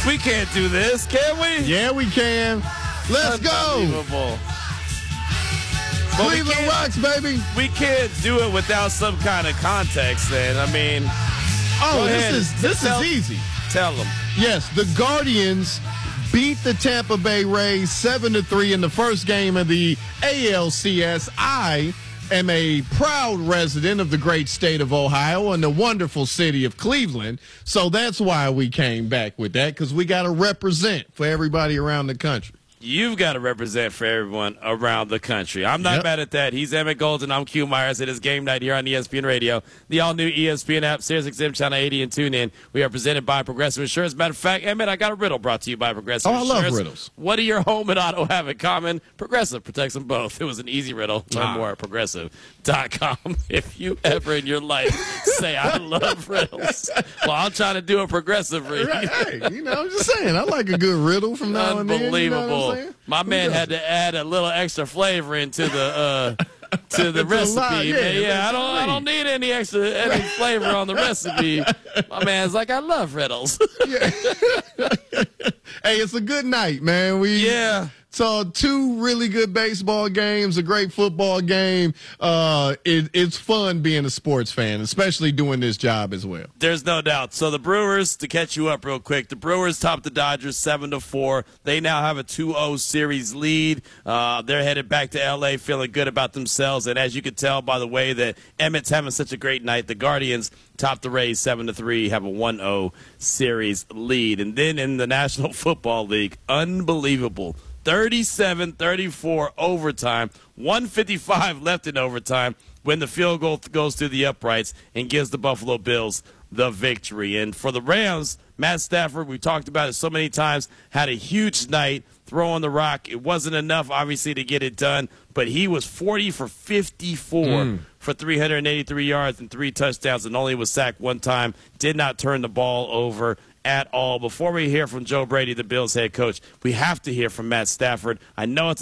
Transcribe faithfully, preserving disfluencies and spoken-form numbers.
We can't do this, can we? Yeah, we can. Let's go. Cleveland rocks, baby. We can't do it without some kind of context, then. I mean, oh, this ahead. is this tell, is easy. Tell them. Yes, the Guardians beat the Tampa Bay Rays seven to three in the first game of the A L C S. I am a proud resident of the great state of Ohio and the wonderful city of Cleveland, so that's why we came back with that, because we got to represent for everybody around the country. You've got to represent for everyone around the country. I'm not yep. mad at that. He's Emmett Golden. I'm Q Myers. It is game night here on E S P N Radio, the all-new E S P N app, Sirius X M Channel eighty, and TuneIn. We are presented by Progressive Insurance. Matter of fact, Emmett, I got a riddle brought to you by Progressive oh, Insurance. I love riddles. What do your home and auto have in common? Progressive protects them both. It was an easy riddle. Learn ah. more at progressive dot com. If you ever in your life say, I love riddles, well, I'm trying to do a progressive read. Right, hey, you know, I'm just saying, I like a good riddle from now and then. Unbelievable. You know what I'm saying? My man had to add a little extra flavor into the uh, to the recipe. Lot, yeah, man. yeah I don't I don't need any extra any flavor on the recipe. My man's like, I love riddles. Yeah. Hey, it's a good night, man. We yeah. saw two really good baseball games, a great football game. Uh, it, it's fun being a sports fan, especially doing this job as well. There's no doubt. So the Brewers, to catch you up real quick, the Brewers topped the Dodgers seven to four. They now have a two oh series lead. Uh, they're headed back to L A feeling good about themselves. And as you can tell by the way that Emmett's having such a great night, the Guardians topped the Rays seven to three, have a one oh series lead. And then in the National Football League, unbelievable. thirty-seven thirty-four overtime, one fifty-five left in overtime when the field goal goes through the uprights and gives the Buffalo Bills the victory. And for the Rams, Matt Stafford, we talked about it so many times, had a huge night throwing the rock. It wasn't enough, obviously, to get it done, but he was forty for fifty-four mm. for three hundred eighty-three yards and three touchdowns, and only was sacked one time, did not turn the ball over at all. Before we hear from Joe Brady, the Bills head coach, we have to hear from Matt Stafford. I know it's